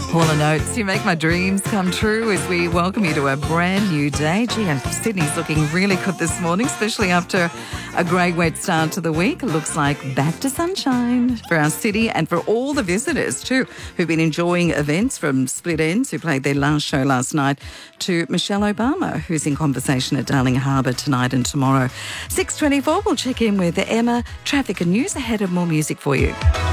Hall & Oates, you make my dreams come true as we welcome you to a brand new day. Gee, and Sydney's looking really good this morning, especially after a grey wet start to the week. It looks like back to sunshine for our city and for all the visitors too, who've been enjoying events, from Split Ends, who played their last show last night, to Michelle Obama, who's in conversation at Darling Harbour tonight and tomorrow. 6:24, we'll check in with Emma, traffic and news ahead of more music for you.